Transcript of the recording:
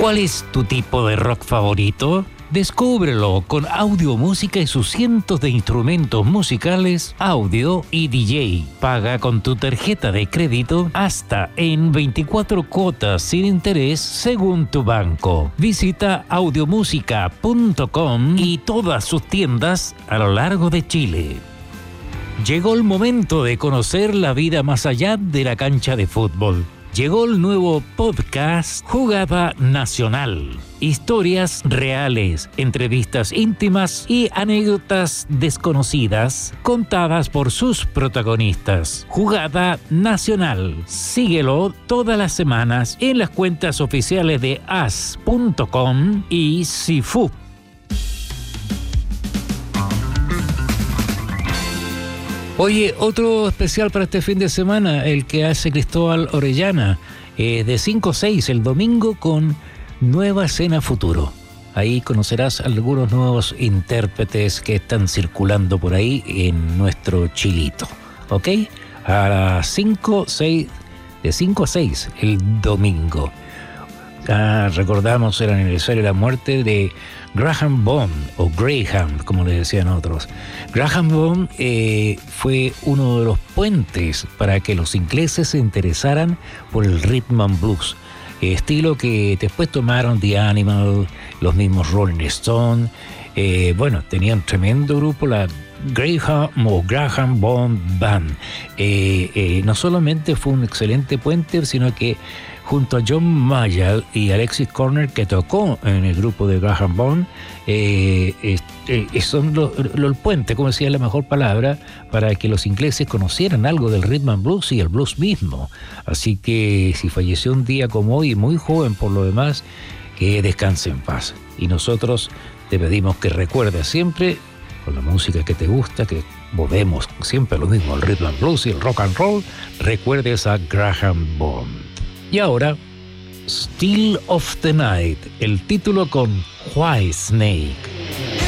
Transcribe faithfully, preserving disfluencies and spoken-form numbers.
¿Cuál es tu tipo de rock favorito? Descúbrelo con Audio Música y sus cientos de instrumentos musicales, audio y D J. Paga con tu tarjeta de crédito hasta en veinticuatro cuotas sin interés según tu banco. Visita audiomúsica punto com y todas sus tiendas a lo largo de Chile. Llegó el momento de conocer la vida más allá de la cancha de fútbol. Llegó el nuevo podcast Jugada Nacional. Historias reales, entrevistas íntimas y anécdotas desconocidas contadas por sus protagonistas. Jugada Nacional. Síguelo todas las semanas en las cuentas oficiales de as punto com y Sifu. Oye, otro especial para este fin de semana, el que hace Cristóbal Orellana, eh, de cinco a seis el domingo con Nueva Escena Futuro. Ahí conocerás algunos nuevos intérpretes que están circulando por ahí en nuestro chilito, ¿ok? A las cinco, seis, de cinco a seis el domingo. Ah, recordamos el aniversario de la muerte de Graham Bond, o Graham, como le decían otros. Graham Bond eh, fue uno de los puentes para que los ingleses se interesaran por el rhythm and blues, estilo que después tomaron The Animal, los mismos Rolling Stones. Eh, bueno, tenían tremendo grupo, la Graham o Graham Bond Band. Eh, eh, no solamente fue un excelente puente, sino que junto a John Mayall y Alexis Corner, que tocó en el grupo de Graham Bond, eh, eh, son los lo, el puente, como decía la mejor palabra, para que los ingleses conocieran algo del rhythm and blues y el blues mismo. Así que si falleció un día como hoy, muy joven por lo demás, que descanse en paz. Y nosotros te pedimos que recuerdes siempre, con la música que te gusta, que volvemos siempre a lo mismo, el rhythm and blues y el rock and roll, recuerdes a Graham Bond. Y ahora, Still of the Night, el título con Whitesnake.